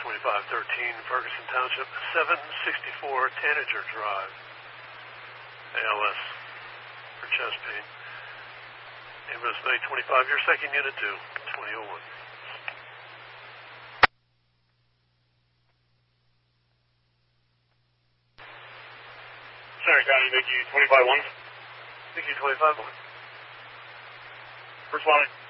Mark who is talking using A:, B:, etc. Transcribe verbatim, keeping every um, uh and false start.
A: twenty-five thirteen, Ferguson Township, seven sixty-four Tanager Drive. A L S for chest pain. Ambulance May twenty-five, your second unit to twenty oh one.
B: Center County, Mickey twenty-five one.
A: Mickey twenty-five one.
B: Responding.